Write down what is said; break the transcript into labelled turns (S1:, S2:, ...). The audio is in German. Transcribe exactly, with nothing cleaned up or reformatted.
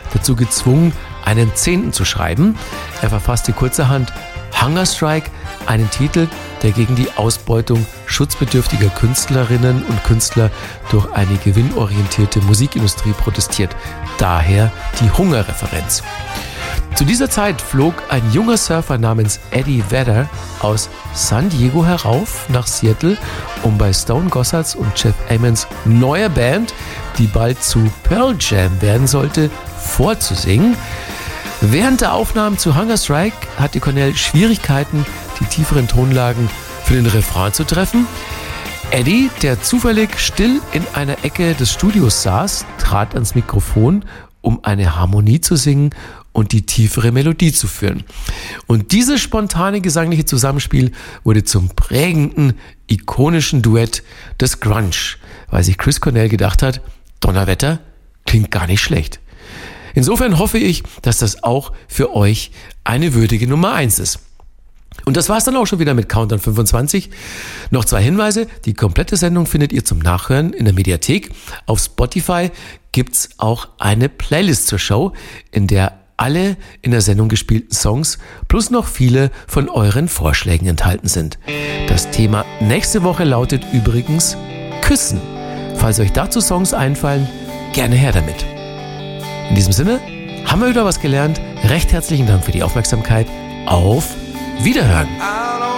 S1: dazu gezwungen, einen Zehnten zu schreiben. Er verfasste kurzerhand Hunger Strike, einen Titel, der gegen die Ausbeutung schutzbedürftiger Künstlerinnen und Künstler durch eine gewinnorientierte Musikindustrie protestiert. Daher die Hungerreferenz. Zu dieser Zeit flog ein junger Surfer namens Eddie Vedder aus San Diego herauf nach Seattle, um bei Stone Gossards und Jeff Amen's neuer Band, die bald zu Pearl Jam werden sollte, vorzusingen. Während der Aufnahmen zu Hunger Strike hatte Cornell Schwierigkeiten, die tieferen Tonlagen für den Refrain zu treffen. Eddie, der zufällig still in einer Ecke des Studios saß, trat ans Mikrofon, um eine Harmonie zu singen und die tiefere Melodie zu führen. Und dieses spontane gesangliche Zusammenspiel wurde zum prägenden, ikonischen Duett des Grunge, weil sich Chris Cornell gedacht hat, Donnerwetter, klingt gar nicht schlecht. Insofern hoffe ich, dass das auch für euch eine würdige Nummer eins ist. Und das war's dann auch schon wieder mit Countdown fünfundzwanzig. Noch zwei Hinweise. Die komplette Sendung findet ihr zum Nachhören in der Mediathek. Auf Spotify gibt's auch eine Playlist zur Show, in der alle in der Sendung gespielten Songs plus noch viele von euren Vorschlägen enthalten sind. Das Thema nächste Woche lautet übrigens Küssen. Falls euch dazu Songs einfallen, gerne her damit. In diesem Sinne, haben wir wieder was gelernt. Recht herzlichen Dank für die Aufmerksamkeit. Auf Wiederhören.